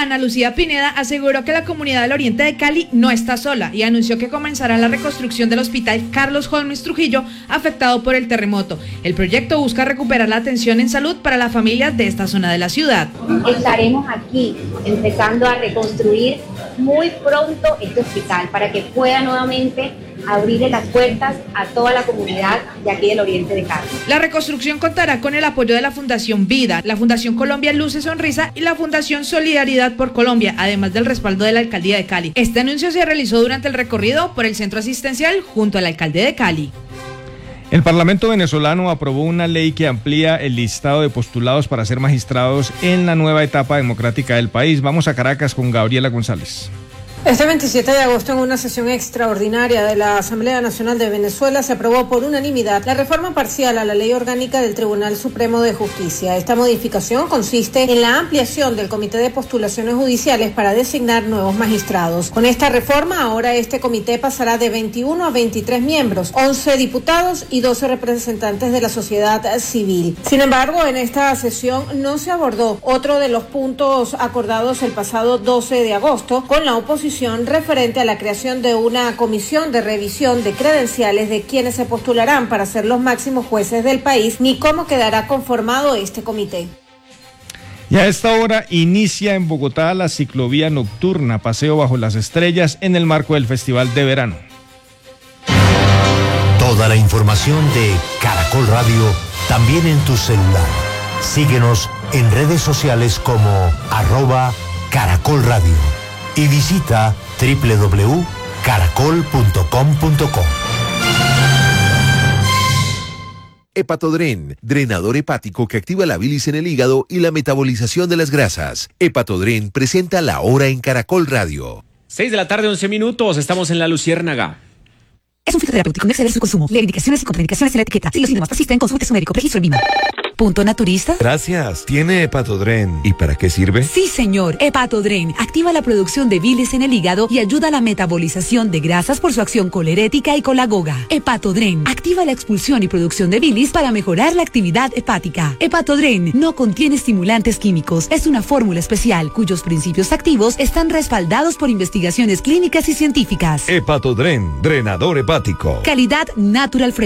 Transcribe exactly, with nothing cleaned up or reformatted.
Ana Lucía Pineda aseguró que la comunidad del Oriente de Cali no está sola y anunció que comenzará la reconstrucción del hospital Carlos Holmes Trujillo afectado por el terremoto. El proyecto busca recuperar la atención en salud para las familias de esta zona de la ciudad. Estaremos aquí empezando a reconstruir muy pronto este hospital para que pueda nuevamente abrirle las puertas a toda la comunidad de aquí del Oriente de Cali. La reconstrucción contará con el apoyo de la Fundación Vida, la Fundación Colombia Luz y Sonrisa y la Fundación Solidaridad por Colombia, además del respaldo de la Alcaldía de Cali. Este anuncio se realizó durante el recorrido por el centro asistencial junto al alcalde de Cali. El Parlamento venezolano aprobó una ley que amplía el listado de postulados para ser magistrados en la nueva etapa democrática del país. Vamos a Caracas con Gabriela González. Este veintisiete de agosto, en una sesión extraordinaria de la Asamblea Nacional de Venezuela, se aprobó por unanimidad la reforma parcial a la Ley Orgánica del Tribunal Supremo de Justicia. Esta modificación consiste en la ampliación del Comité de Postulaciones Judiciales para designar nuevos magistrados. Con esta reforma, ahora este comité pasará de veintiuno a veintitrés miembros, once diputados y doce representantes de la sociedad civil. Sin embargo, en esta sesión no se abordó otro de los puntos acordados el pasado doce de agosto con la oposición referente a la creación de una comisión de revisión de credenciales de quienes se postularán para ser los máximos jueces del país, ni cómo quedará conformado este comité. Y a esta hora inicia en Bogotá la ciclovía nocturna Paseo Bajo las Estrellas en el marco del Festival de Verano. Toda la información de Caracol Radio también en tu celular. Síguenos en redes sociales como arroba Caracol Radio. Y visita doble u doble u doble u punto caracol punto com punto co. Hepatodren, drenador hepático que activa la bilis en el hígado y la metabolización de las grasas. Hepatodren presenta La Hora en Caracol Radio. seis de la tarde, once minutos, estamos en La Luciérnaga. Es un fitoterapéutico, no exceder su consumo. Lee indicaciones y contraindicaciones en la etiqueta. Si los síntomas persisten, consulte a su médico. Registro en Vima. ¿Punto naturista? Gracias. ¿Tiene Hepatodren? ¿Y para qué sirve? Sí, señor. Hepatodren activa la producción de bilis en el hígado y ayuda a la metabolización de grasas por su acción colerética y colagoga. Hepatodren activa la expulsión y producción de bilis para mejorar la actividad hepática. Hepatodren no contiene estimulantes químicos. Es una fórmula especial cuyos principios activos están respaldados por investigaciones clínicas y científicas. Hepatodren, drenador hepático. Calidad Natural Fresh.